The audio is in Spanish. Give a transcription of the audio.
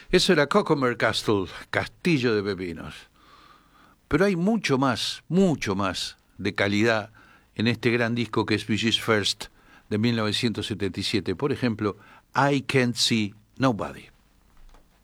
Eso era Cocomer Castle, Castillo de Pepinos. Pero hay mucho más de calidad en este gran disco que es Bee Gees First de 1977. Por ejemplo, I Can't See Nobody.